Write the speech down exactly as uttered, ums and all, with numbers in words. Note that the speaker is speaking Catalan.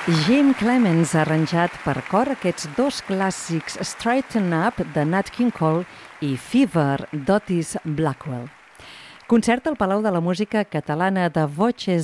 Jim Clemens ha arranjat per cor aquests dos clàssics Straighten Up de Nat King Cole i Fever d'Otis Blackwell. Concert al Palau de la Música Catalana de Voces